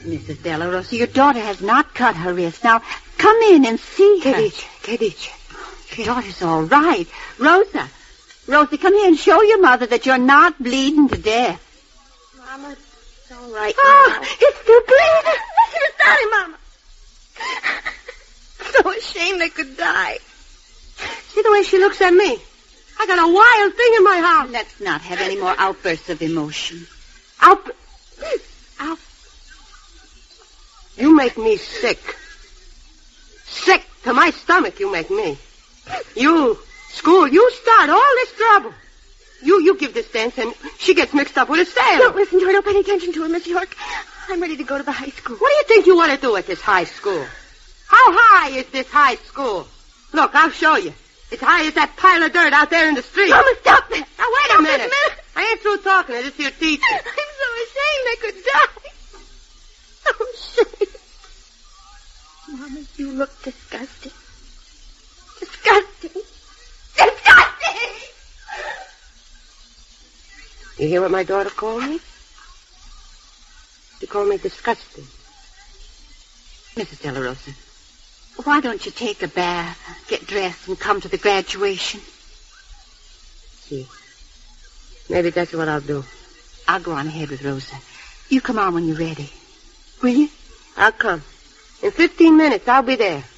Mrs. Della Rosa, your daughter has not cut her wrist. Now, come in and see her. Kedice. Your daughter's all right. Rosa, come here and show your mother that you're not bleeding to death. Mama, it's all right. Oh, it's still bleeding. It's dying, Mama. So ashamed I could die. See the way she looks at me? I got a wild thing in my house. Let's not have any more outbursts of emotion. You make me sick. Sick to my stomach, you make me. You start all this trouble. You give this dance and she gets mixed up with a sailor. Don't listen to her. Don't pay attention to her, Miss York. I'm ready to go to the high school. What do you think you want to do at this high school? How high is this high school? Look, I'll show you. As high as that pile of dirt out there in the street. Mama, stop it. Now, wait a minute. I ain't through talking. This is your teacher. I'm so ashamed I could die. So ashamed. Mama, you look disgusting. Disgusting. Disgusting! You hear what my daughter called me? She called me disgusting. Mrs. Della Rosa, why don't you take a bath, get dressed, and come to the graduation? See, maybe that's what I'll do. I'll go on ahead with Rosa. You come on when you're ready. Will you? I'll come. In 15 minutes, I'll be there.